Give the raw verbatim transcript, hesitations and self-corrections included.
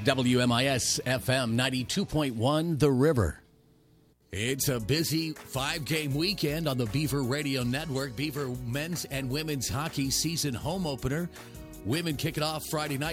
W M I S F M ninety-two point one, The River. It's a busy five-game weekend on the Beaver Radio Network. Beaver men's and women's hockey season home opener. Women kick it off Friday night.